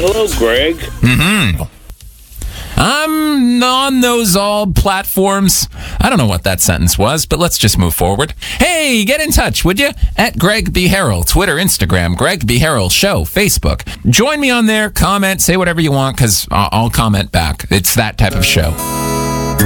Hello, Greg. Mm-hmm. I'm on those all platforms. I don't know what that sentence was, but let's just move forward. Hey, get in touch, would you? At Greg B. Harrell, Twitter, Instagram, Greg B. Harrell Show, Facebook. Join me on there, comment, say whatever you want, because I'll comment back. It's that type of show.